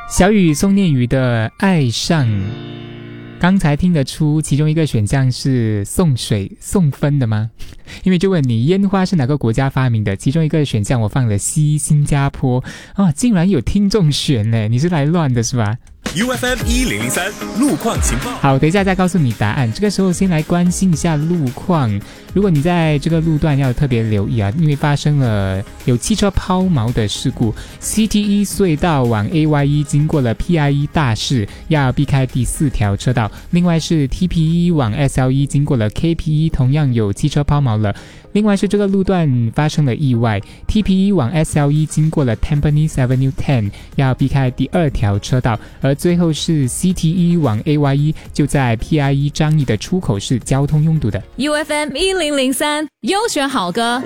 小雨宋念宇的爱上，刚才听得出其中一个选项是送水送分的吗？因为就问你烟花是哪个国家发明的，其中一个选项我放了新加坡啊，竟然有听众选呢，你是来乱的是吧 ？UFM 1003路况情报。 好，等一下再告诉你答案。这个时候先来关心一下路况。如果你在这个路段要特别留意啊，因为发生了有汽车抛锚的事故。CTE 隧道往 AYE 经过了 PIE 大市，要避开第4条车道。另外是 TPE 往 SLE 经过了 KPE， 同样有汽车抛锚了。另外是这个路段发生了意外 ，TPE 往 SLE 经过了 Tampines Avenue 10， 要避开第2条车道。而最后是 CTE 往 AYE， 就在 PIE 张义的出口是交通拥堵的。 UFM 1003优选好歌